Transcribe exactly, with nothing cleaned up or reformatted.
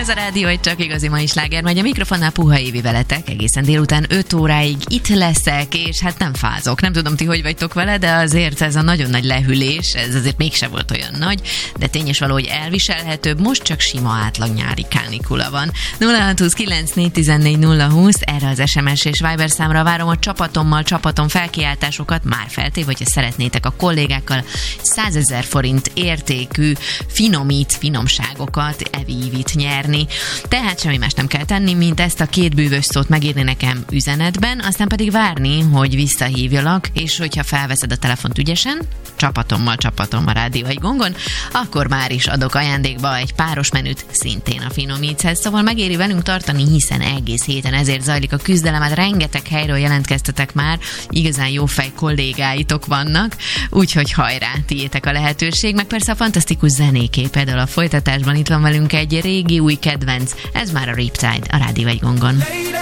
Ez a rádió egy csak igazi mai sláger, megy a mikrofonnál Puha Évi veletek, egészen délután öt óráig itt leszek, és hát nem fázok. Nem tudom, ti hogy vagytok vele, de azért ez a nagyon nagy lehűlés, ez azért mégse volt olyan nagy, de tényes való, hogy elviselhetőbb, most csak sima átlag nyári kánikula van. nulla hat húsz kilenc négy tizennégy nulla húsz, erre az es em es és Viber számra várom a csapatommal, csapatom felkiáltásokat, már feltéve, hogyha szeretnétek a kollégákkal százezer forint értékű finomít, finomságokat, evívit nyerni. Tehát semmi más nem kell tenni, mint ezt a két bűvös szót megírni nekem üzenetben, aztán pedig várni, hogy visszahívjalak, és hogyha felveszed a telefont ügyesen, csapatommal, csapatom a rádió egy gongon, akkor már is adok ajándékba egy páros menüt szintén a finomíthez. Szóval megéri velünk tartani, hiszen egész héten ezért zajlik a küzdelem, hát rengeteg helyről jelentkeztetek már, igazán jó fej kollégáitok vannak, úgyhogy hajrá, tiétek a lehetőség, meg persze a fantasztikus zenéké, például a folytatásban itt van velünk egy régi új kedvenc, ez már a Riptide, a rádió egy gongon.